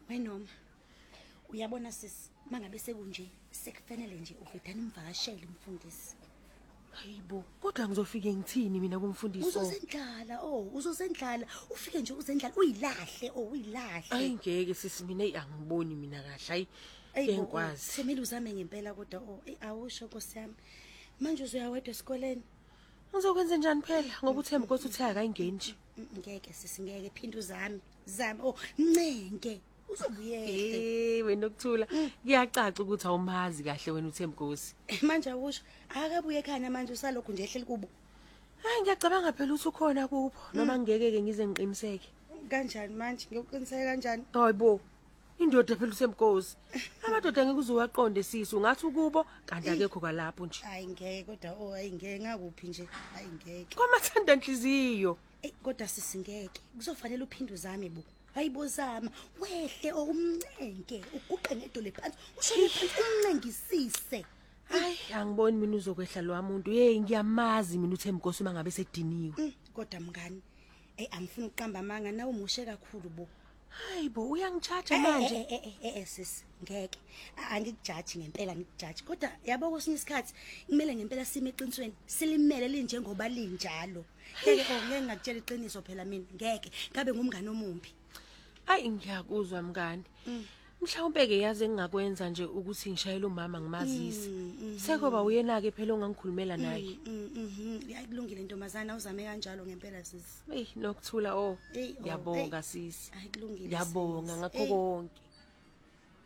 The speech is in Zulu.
Wenoma. Uyabona sisi, mangabe sekunje, sekufanele nje uvedane umvakashele umfundisi. Hayibo, kodwa ngizofike ngithini mina kumfundisi? Uzosendlala. Ufike nje uzendlala uyilahle uyilahle. Ayi ngeke sisi mina angiboni mina kahle. Hayi ngikwazi. Semile uzame ngempela kodwa awusho Nkosiyami. Manje uzuyawedwa esikoleni. Ngizokwenza njani phela ngoba uThemba Nkosi uthe akayingeni nje. Ngeke sisi ngeke phinda uzame. Ncenge. Uzobuyele. Wena ukuthula kuyacaca ukuthi awumazi kahle wena uThemba Nkosi. Manje awusho akabuye ekhaya manje usalokhu nje ehleli kubo. Hayi ngiyacabanga phela ukuthi ukhona kubo noma ngeke ke ngize ngiqiniseke. Kanjani manje ngiyoqiniseka kanjani? Hayibo. Indoda phela uThemba Nkosi. Amadoda ngeke uzowaqonde sisi ungathi ukubo kanti akekho kalapho nje. Hayi ngeke kodwa ayingeke ngakuphi nje ayingeke. Kwamathanda inhliziyo. Kodwa sisingeke kuzofanele uphinde uzame bo. Hayibozama wehle umncenge uguqe ngedole phansi ushone phansi umncengisise. Hayi angiboni mina uzokwehla lo muntu ngiyamazi mina uThemba Nkosi mangabe sediniwe. Kodwa mngani angifuni ukuqamba amanga nawe umushe kakhulu bo. Hayibo uyangichaja manje. Sis ngeke angikujaji ngempela ngikujaji kodwa yabo kwesinye isikhathi kumele ngempela sime eqinisweni silimele linjengoba linjalo. Ngeke ngakutshela iqiniso phela mina ngeke ngabe ngumngane omumbi. Hayi ngiyakuzwa mngani. Mhlawumbe ke yazi engakwenza nje ukuthi ngishayele umama ngimazise. Sekuba uyena ke phela ongangikhulumela naye. Yakulungile ntombazana uzame kanjalo ngempela sisi. Nokuthula ngiyabonga sisi. Hayi kulungile. Ngiyabonga ngakho konke.